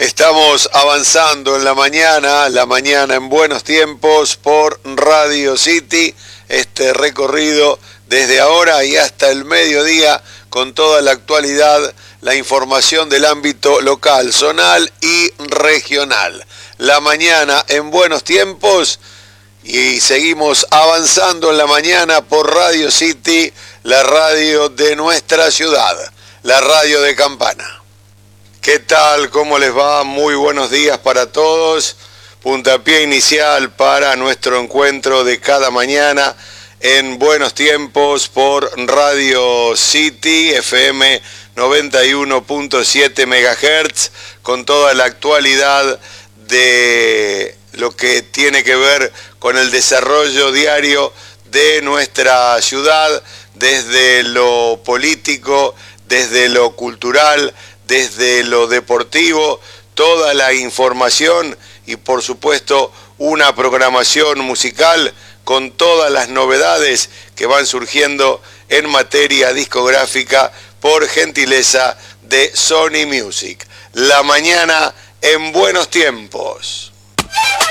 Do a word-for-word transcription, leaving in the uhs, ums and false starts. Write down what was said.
Estamos avanzando en la mañana, la mañana en buenos tiempos por Radio City, este recorrido desde ahora y hasta el mediodía con toda la actualidad, la información del ámbito local, zonal y regional. La mañana en buenos tiempos y seguimos avanzando en la mañana por Radio City, la radio de nuestra ciudad, la radio de Campana. ¿Qué tal? ¿Cómo les va? Muy buenos días para todos. Puntapié inicial para nuestro encuentro de cada mañana en buenos tiempos por Radio City, F M noventa y uno punto siete megahertz, con toda la actualidad de lo que tiene que ver con el desarrollo diario de nuestra ciudad, desde lo político, desde lo cultural, desde lo deportivo, toda la información y por supuesto una programación musical con todas las novedades que van surgiendo en materia discográfica por gentileza de Sony Music. La mañana en buenos tiempos.